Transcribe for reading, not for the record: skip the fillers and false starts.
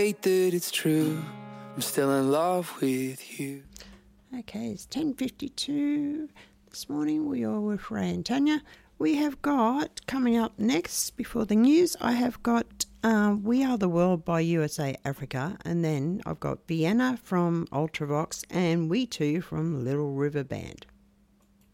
that it's true. I'm still in love with you. Okay, it's 10:52 this morning. We are with Ray and Tanya. We have got, coming up next before the news, I have got We Are the World by USA Africa, and then I've got Vienna from Ultravox and We Too from Little River Band.